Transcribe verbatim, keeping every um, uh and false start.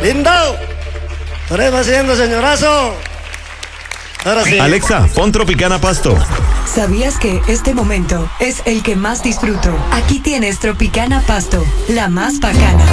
Lindo. Estaremos haciendo, señorazo. Ahora sí. Alexa, pon Tropicana Pasto. ¿Sabías que este momento es el que más disfruto? Aquí tienes Tropicana Pasto, la más bacana.